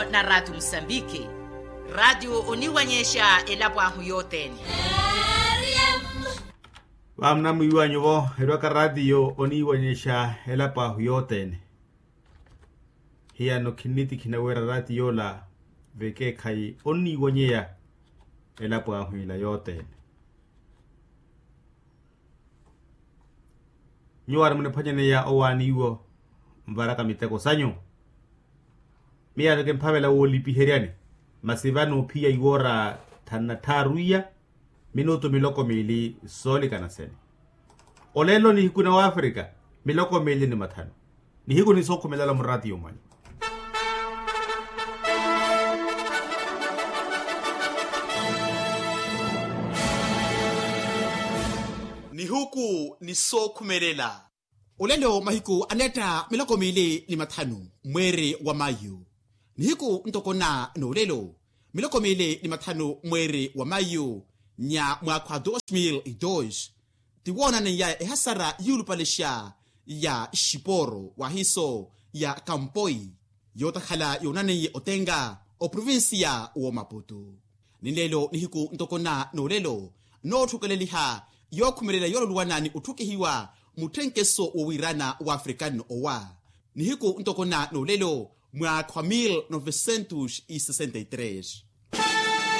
na Radio Msambiki. Radio uniwanyesha elabwahu yoteni. Wamnamu yuanyovo edwaka radio uniwanyesha elabwahu yoteni. Hiya no kiniti kinawera radio la veke kai uniwanyea elabwahu ila yoteni. Nyuara mnepanyane ya owaniwo mbaraka miteko sanyo. Mia doke mpavela woli piheriani. Masivano pia iwora tanataruya minuto miloko mili soli kanaseni. Olelo ni hiku na wa Afrika miloko mili ni matano. Ni hiku ni soko melala mrati umani. Ni huku ni soko melela. Olelo mahiku aneta miloko mili ni matano mweri wa Mayu. Ni hiku ntokona no lelo miloko mili ni matano mweri wa Mayu nya mwaka 2002 tiwona na ya hasara yulupalesha ya Shiporo wa hiso ya Kampoi yotakhala yonane ye Otenga o provincia wa Maputo. Ni lelo ni hiku ntokona no lelo no thukeleliha yokhumelela yololuwanani uthukihiwa muthenkeso wowirana wa Afrikano owa. Ni hiku ntokona no lelo mwaka 1963.